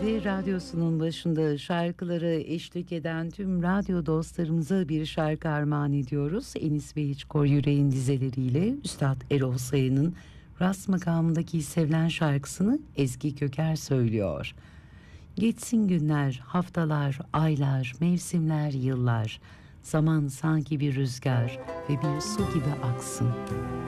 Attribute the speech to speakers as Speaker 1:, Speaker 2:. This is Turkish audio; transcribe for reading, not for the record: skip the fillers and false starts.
Speaker 1: Ve radyosunun başında şarkıları eşlik eden tüm radyo dostlarımıza bir şarkı armağan ediyoruz. Enis ve Hiçkor Yüreğin dizeleriyle Üstad Erol Sayın'ın Ras makamındaki sevilen şarkısını Ezgi Köker söylüyor. Geçsin günler, haftalar, aylar, mevsimler, yıllar. Zaman sanki bir rüzgar ve bir su gibi aksın.